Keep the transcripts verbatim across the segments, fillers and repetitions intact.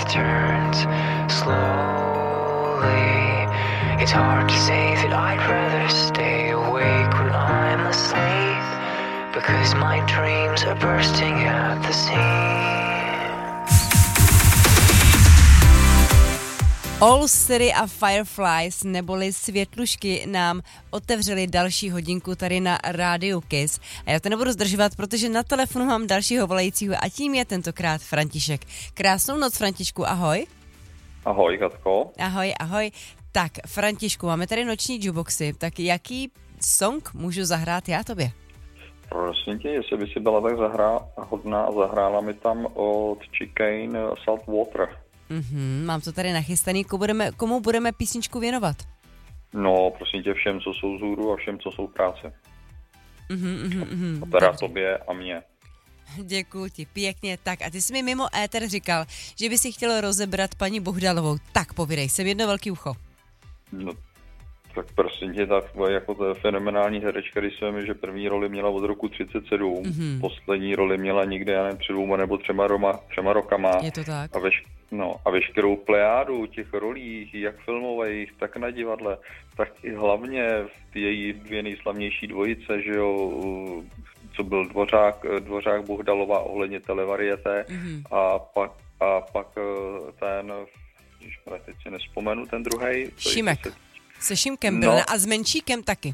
turns slowly. It's hard to say that I'd rather stay awake when I'm asleep, because my dreams are bursting at the seams. All City a Fireflies neboli Světlušky nám otevřeli další hodinku tady na Rádiu Kiss. A já to nebudu zdržovat, protože na telefonu mám dalšího volajícího a tím je tentokrát František. Krásnou noc, Františku, ahoj. Ahoj, Katko. Ahoj, ahoj. Tak, Františku, máme tady noční jukeboxy, tak jaký song můžu zahrát já tobě? Prosím tě, jestli by si byla tak zahrá, hodná a zahrála mi tam od Chicane Salt Water. Mhm, mám to tady nachystaný. Komu budeme, komu budeme písničku věnovat? No, prosím tě, všem, co jsou z hůru a všem, co jsou v práci. Mhm, mhm, mhm. A teda dobře. Tobě a mně. Děkuji ti, pěkně. Tak a ty jsi mi mimo éter říkal, že by si chtěl rozebrat paní Bohdalovou. Tak povídej, jsem jedno velký ucho. No, tak prosím tě, tak jako to je fenomenální herečka, když se mi, že první roli měla od roku třicet sedm, mm-hmm. poslední roli měla někde, já nevím, před dvouma nebo třema, roma, třema rokama. Je to tak. A, veš, no, a veškerou plejádu těch rolí, jak filmových, tak na divadle, tak i hlavně v její dvě nejslavnější dvojice, že jo, co byl Dvořák, Dvořák Bohdalová ohledně televarieté, mm-hmm. a pak, a pak ten, teď si nespomenu, ten druhej. Šimek. Se Šimkem byl, no, a s Menšíkem taky.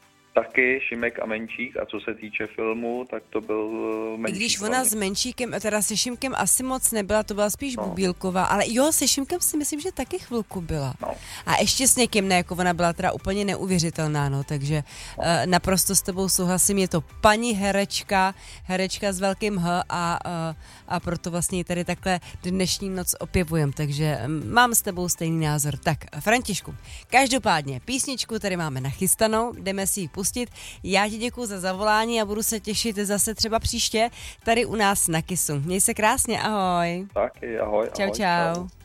Taky Šimek a Menšík, a co se týče filmu, tak to byl Menšík. I když ona s Menšíkem, teda se Šimkem asi moc nebyla, to byla spíš no. Bubílková, ale jo, se Šimkem si myslím, že taky chvilku byla. No. A ještě s někým, ne, jako ona byla teda úplně neuvěřitelná, no, takže no. Uh, naprosto s tebou souhlasím, je to paní herečka, herečka s velkým H a, uh, a proto vlastně tady takhle dnešní noc opěvujem, takže um, mám s tebou stejný názor. Tak, Františku, každopádně písničku tady máme nachystanou, jdeme si ji pustit. Já ti děkuju za zavolání a budu se těšit zase třeba příště tady u nás na Kissu. Měj se krásně, ahoj. Taky, ahoj. Čau, ahoj, čau. čau.